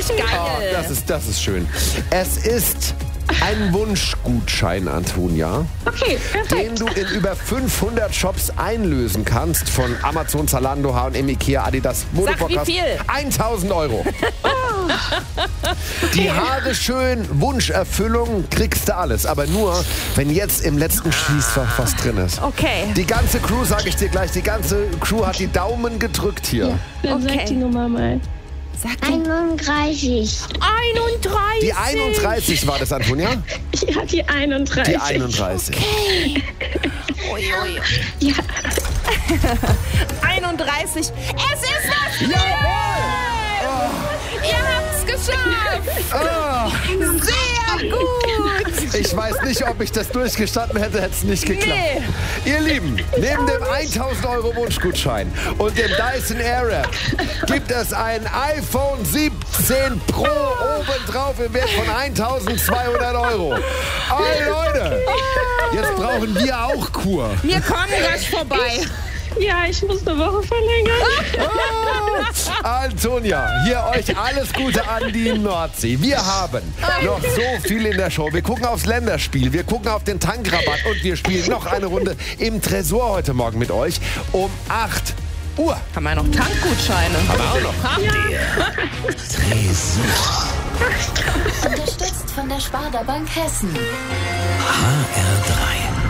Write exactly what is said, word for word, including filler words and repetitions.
richtig geil. Oh, das ist, das ist schön. Es ist ein Wunschgutschein, Antonia, Okay, perfekt. den du in über fünfhundert Shops einlösen kannst. Von Amazon, Zalando, H und M, Ikea, Adidas, Sag, wie Modepodcast. viel? tausend Euro. Die Haare schön, Wunscherfüllung, kriegst du alles. Aber nur, wenn jetzt im letzten Schließfach was drin ist. Okay. Die ganze Crew, sage ich dir gleich, die ganze Crew hat die Daumen gedrückt hier. Dann Okay. sag die Nummer mal. Sag die einunddreißig. einunddreißig. Die einunddreißig war das, Antonia? Ja, die einunddreißig. Die einunddreißig. Ui, ui. Ja, einunddreißig. Es ist was. Jawohl! Ihr habt's geschafft. Oh, Sehr gut. ich weiß nicht, ob ich das durchgestanden hätte, hätte es nicht geklappt. Nee. Ihr Lieben, neben dem tausend Euro Wunschgutschein und dem Dyson Airwrap gibt es ein iPhone siebzehn Pro obendrauf im Wert von eintausendzweihundert Euro. Oh Leute, jetzt brauchen wir auch Kur. Wir kommen gleich vorbei. ja, ich muss eine Woche verlängern. Oh, Antonia, hier euch alles Gute an die Nordsee. Wir haben noch so viel in der Show. Wir gucken aufs Länderspiel, wir gucken auf den Tankrabatt und wir spielen noch eine Runde im Tresor heute Morgen mit euch um acht Uhr. Haben wir noch Tankgutscheine? Haben wir auch noch. Tresor. Unterstützt von der Sparda Bank Hessen. H R drei.